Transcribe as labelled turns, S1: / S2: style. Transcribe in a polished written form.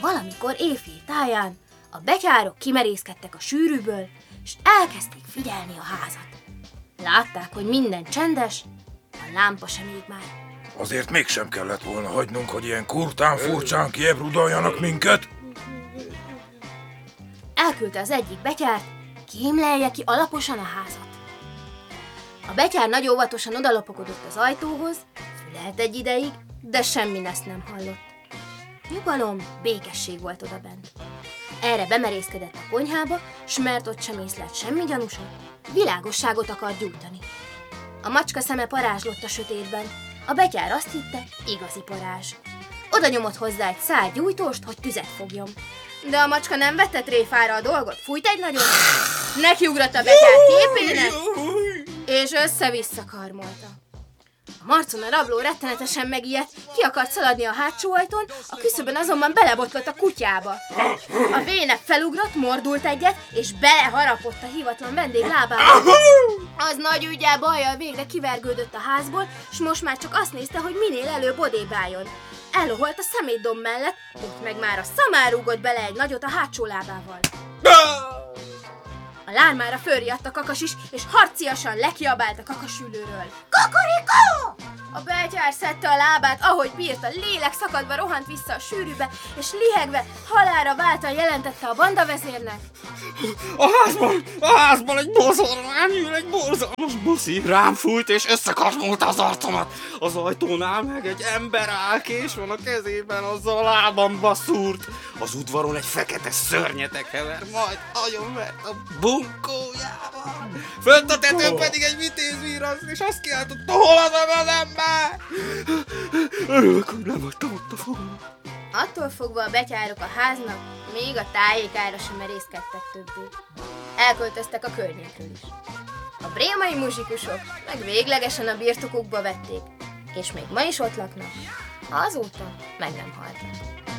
S1: Valamikor éjfél táján a betyárok kimerészkedtek a sűrűből, és elkezdték figyelni a házat. Látták, hogy minden csendes, a lámpa sem ég már.
S2: Azért mégsem kellett volna hagynunk, hogy ilyen kurtán furcsán kiebrudaljanak minket.
S1: Elküldte az egyik betyárt, kémlelje ki alaposan a házat. A betyár nagy óvatosan odalopakodott az ajtóhoz, fülelt egy ideig, de semmi neszt nem hallott. Nyugalom, békesség volt odabent. Erre bemerészkedett a konyhába, s mert ott sem észlelt semmi gyanúsat, világosságot akart gyújtani. A macska szeme parázslott a sötétben, a betyár azt hitte, igazi parázs. Oda nyomott hozzá egy szál gyújtóst, hogy tüzet fogjon. De a macska nem vette tréfára a dolgot, fújt egy nagyot, nekiugrott a betyár képének, és össze-vissza karmolta. A marcon a rabló rettenetesen megijedt, ki akart szaladni a hátsó ajtón, a küszöbön azonban belebotlott a kutyába. A vénep felugrott, mordult egyet, és beleharapott a hivatlan vendég lábába. Az nagy ügyel bajjal végre kivergődött a házból, s most már csak azt nézte, hogy minél előbb odébb álljon. Elloholt a szemétdomb mellett, ott meg már a szamár rúgott bele egy nagyot a hátsó lábával. A lármára fölriadt a kakas is, és harciasan lekiabált a kakasülőről. Kakarikó! A betyár szedte a lábát, ahogy bírta, lélek szakadva rohant vissza a sűrűbe, és lihegve, halálra váltan jelentette a bandavezérnek.
S3: A házban egy bozorlány ül, egy borzalmas buszi, rám fújt és összekasmolta az arcomat. Az ajtónál meg egy ember állkés van a kezében, azzal a lábamba szúrt. Az udvaron egy fekete szörnyetek hever, majd agyonvert a bunkójával. Fönt a tetőn pedig egy vitézvírasz, és azt kiáltotta, hol az az ember? Örülök, hogy nem hagytam ott a fogam.
S1: Attól fogva a betyárok a háznak még a tájékára sem merészkedtek többé. Elköltöztek a környékről is. A brémai muzsikusok meg véglegesen a birtokukba vették, és még ma is ott laknak, azóta meg nem haltak.